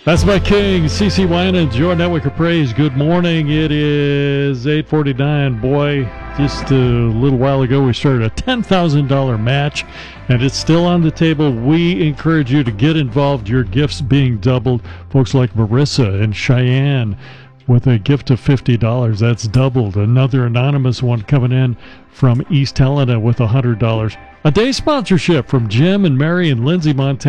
That's my king, CeCe Winans, your network of praise. Good morning. It is 8:49. Boy, just a little while ago we started a $10,000 match, and it's still on the table. We encourage you to get involved. Your gifts being doubled. Folks like Marissa and Cheyenne with a gift of $50. That's doubled. Another anonymous one coming in from East Helena with $100. A day sponsorship from Jim and Mary and Lindsay, Montana.